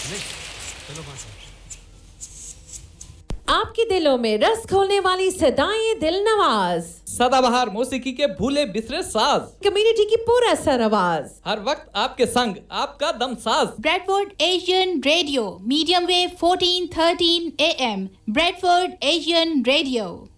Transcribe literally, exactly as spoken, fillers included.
आपके दिलों में रस खोलने वाली सदाएं दिल नवाज, सदाबहार मौसीकी के भूले बिसरे साज, कम्युनिटी की पूरा सर आवाज, हर वक्त आपके संग आपका दम साज। Bradford Asian radio, medium wave fourteen thirteen A M, Bradford Asian radio.